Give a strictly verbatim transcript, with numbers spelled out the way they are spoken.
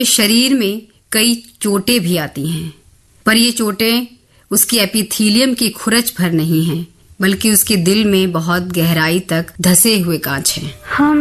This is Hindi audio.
शरीर में कई चोटें भी आती हैं, पर ये चोटें उसकी एपिथेलियम की खुरच भर नहीं हैं, बल्कि उसके दिल में बहुत गहराई तक धसे हुए कांच हैं।